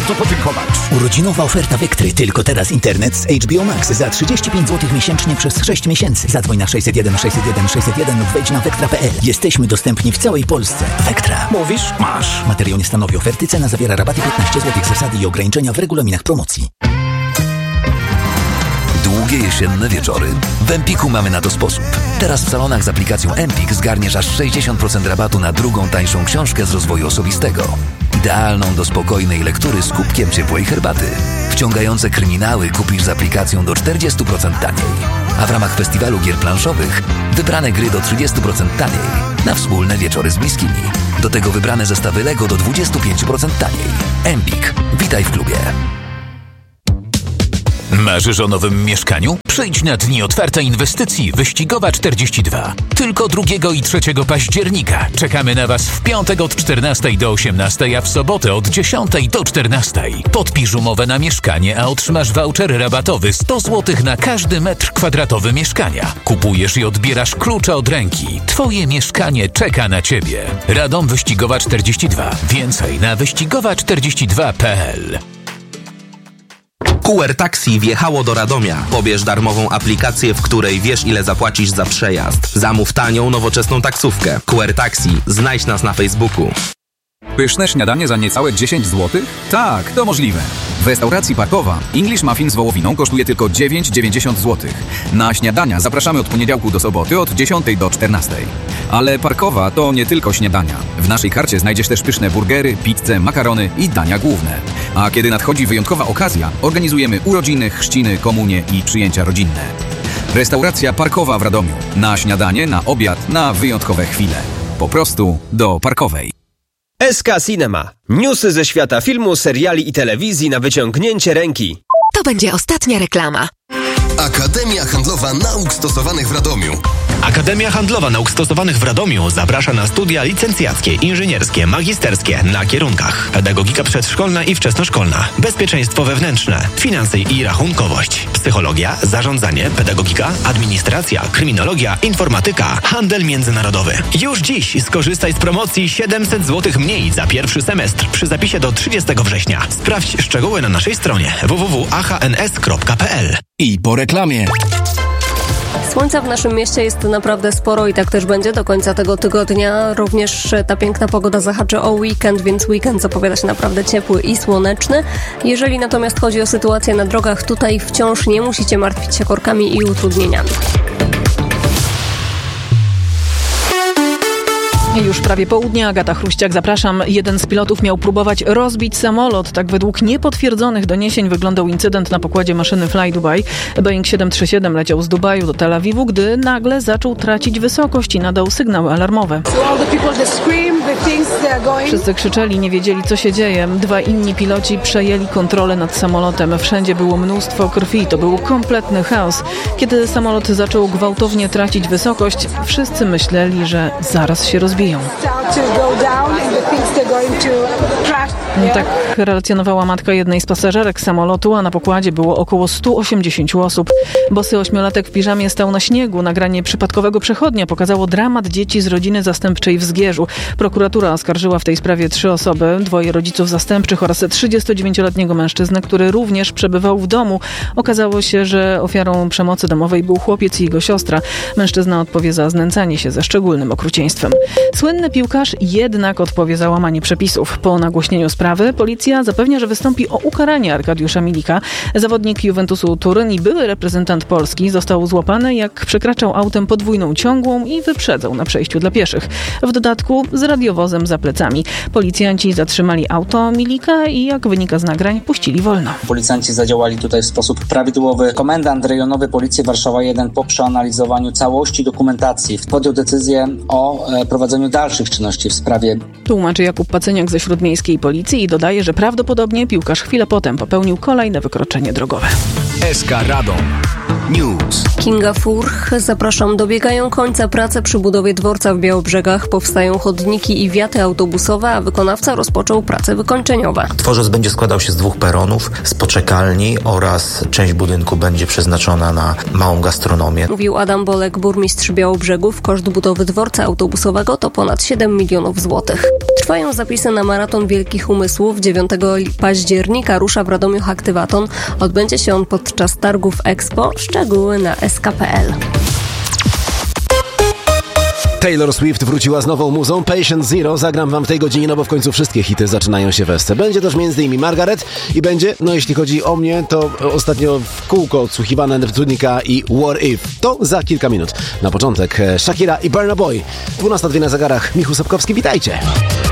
bardzo podziękować. Urodzinowa oferta Vectry. Tylko teraz internet z HBO Max za 35 zł miesięcznie przez 6 miesięcy. Zadzwoń na 601 601 601 lub wejdź na vectra.pl. Jesteśmy dostępni w całej Polsce. Vectra. Mówisz? Masz. Materiał nie stanowi oferty. Cena zawiera rabaty 15 zł. Zasady i ograniczenia w regulaminach promocji. Długie jesienne wieczory? W Empiku mamy na to sposób. Teraz w salonach z aplikacją Empik zgarniesz aż 60% rabatu na drugą tańszą książkę z rozwoju osobistego. Idealną do spokojnej lektury z kubkiem ciepłej herbaty. Wciągające kryminały kupisz z aplikacją do 40% taniej. A w ramach festiwalu gier planszowych wybrane gry do 30% taniej. Na wspólne wieczory z bliskimi. Do tego wybrane zestawy Lego do 25% taniej. Empik. Witaj w klubie. Marzysz o nowym mieszkaniu? Przyjdź na Dni Otwarte Inwestycji Wyścigowa 42. Tylko 2 i 3 października. Czekamy na Was w piątek od 14 do 18, a w sobotę od 10 do 14. Podpisz umowę na mieszkanie, a otrzymasz voucher rabatowy 100 zł na każdy metr kwadratowy mieszkania. Kupujesz i odbierasz klucze od ręki. Twoje mieszkanie czeka na Ciebie. Radom Wyścigowa 42. Więcej na wyścigowa42.pl. QR Taxi wjechało do Radomia. Pobierz darmową aplikację, w której wiesz, ile zapłacisz za przejazd. Zamów tanią, nowoczesną taksówkę. QR Taxi. Znajdź nas na Facebooku. Pyszne śniadanie za niecałe 10 zł? Tak, to możliwe. W restauracji Parkowa English Muffin z wołowiną kosztuje tylko 9,90 zł. Na śniadania zapraszamy od poniedziałku do soboty od 10 do 14. Ale Parkowa to nie tylko śniadania. W naszej karcie znajdziesz też pyszne burgery, pizzę, makarony i dania główne. A kiedy nadchodzi wyjątkowa okazja, organizujemy urodziny, chrzciny, komunie i przyjęcia rodzinne. Restauracja Parkowa w Radomiu. Na śniadanie, na obiad, na wyjątkowe chwile. Po prostu do Parkowej. SK Cinema. Newsy ze świata filmu, seriali i telewizji na wyciągnięcie ręki. To będzie ostatnia reklama. Akademia Handlowa Nauk Stosowanych w Radomiu. Akademia Handlowa Nauk Stosowanych w Radomiu zaprasza na studia licencjackie, inżynierskie, magisterskie na kierunkach pedagogika przedszkolna i wczesnoszkolna, bezpieczeństwo wewnętrzne, finanse i rachunkowość, psychologia, zarządzanie, pedagogika, administracja, kryminologia, informatyka, handel międzynarodowy. Już dziś skorzystaj z promocji 700 zł mniej za pierwszy semestr przy zapisie do 30 września. Sprawdź szczegóły na naszej stronie www.ahns.pl. I po reklamie. Słońca w naszym mieście jest naprawdę sporo i tak też będzie do końca tego tygodnia. Również ta piękna pogoda zahaczy o weekend, więc weekend zapowiada się naprawdę ciepły i słoneczny. Jeżeli natomiast chodzi o sytuację na drogach, tutaj wciąż nie musicie martwić się korkami i utrudnieniami. Już prawie południe, Agata Chruściak, zapraszam. Jeden z pilotów miał próbować rozbić samolot. Tak według niepotwierdzonych doniesień wyglądał incydent na pokładzie maszyny Fly Dubai. Boeing 737 leciał z Dubaju do Tel Awiwu, gdy nagle zaczął tracić wysokość i nadał sygnały alarmowe. Wszyscy krzyczeli, nie wiedzieli, co się dzieje. 2 inni piloci przejęli kontrolę nad samolotem. Wszędzie było mnóstwo krwi. To był kompletny chaos. Kiedy samolot zaczął gwałtownie tracić wysokość, wszyscy myśleli, że zaraz się rozbije. Tak relacjonowała matka jednej z pasażerek samolotu, a na pokładzie było około 180 osób. Bosy 8-latek w piżamie stał na śniegu. Nagranie przypadkowego przechodnia pokazało dramat dzieci z rodziny zastępczej w Zgierzu. Prokuratura oskarżyła w tej sprawie 3 osoby, 2 rodziców zastępczych oraz 39-letniego mężczyznę, który również przebywał w domu. Okazało się, że ofiarą przemocy domowej był chłopiec i jego siostra. Mężczyzna odpowie za znęcanie się ze szczególnym okrucieństwem. Słynny piłkarz jednak odpowie za łamanie przepisów. Po nagłośnieniu sprawy policja zapewnia, że wystąpi o ukaranie Arkadiusza Milika. Zawodnik Juventusu Turyn i były reprezentant Polski został złapany, jak przekraczał autem podwójną ciągłą i wyprzedzał na przejściu dla pieszych. W dodatku z radiowozem za plecami. Policjanci zatrzymali auto Milika i jak wynika z nagrań, puścili wolno. Policjanci zadziałali tutaj w sposób prawidłowy. Komendant rejonowy Policji Warszawa 1 po przeanalizowaniu całości dokumentacji podjął decyzję o prowadzeniu dalszych czynności w sprawie. Tłumaczy Jakub Pacyniak ze Śródmiejskiej Policji i dodaje, że prawdopodobnie piłkarz chwilę potem popełnił kolejne wykroczenie drogowe. SK Radom News. Kinga Furch, zapraszam. Dobiegają końca prace przy budowie dworca w Białobrzegach. Powstają chodniki i wiaty autobusowe, a wykonawca rozpoczął prace wykończeniowe. Dworzec będzie składał się z 2 peronów, z poczekalni oraz część budynku będzie przeznaczona na małą gastronomię. Mówił Adam Bolek, burmistrz Białobrzegów. Koszt budowy dworca autobusowego to ponad 7 milionów złotych. Trwają zapisy na Maraton Wielkich Umysłów. 9 października rusza w Radomiu Aktywaton. Odbędzie się on podczas targów Expo. Szczegóły na sk.pl. Taylor Swift wróciła z nową muzą Patient Zero. Zagram wam w tej godzinie, no bo w końcu wszystkie hity zaczynają się w SC. Będzie też m.in. Margaret i będzie, no jeśli chodzi o mnie, to ostatnio w kółko odsłuchiwane Neptunika i What If. To za kilka minut. Na początek Shakira i Burna Boy. 12:02 na zegarach. Michał Sapkowski, witajcie.